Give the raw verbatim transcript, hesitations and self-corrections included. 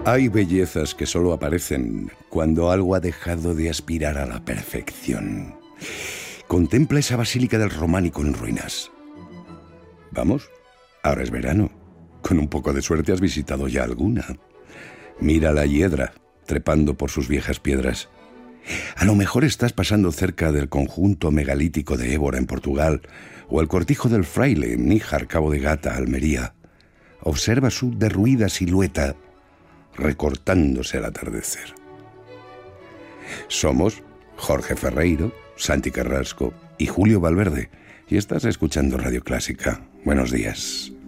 Hay bellezas que solo aparecen cuando algo ha dejado de aspirar a la perfección. Contempla esa basílica del Románico en ruinas. ¿Vamos? Ahora es verano. Con un poco de suerte has visitado ya alguna. Mira la hiedra, trepando por sus viejas piedras. A lo mejor estás pasando cerca del conjunto megalítico de Évora en Portugal o el cortijo del Fraile en Níjar, Cabo de Gata, Almería. Observa su derruida silueta recortándose al atardecer. Somos Jorge Ferreiro, Santi Carrasco y Julio Valverde y estás escuchando Radio Clásica. Buenos días.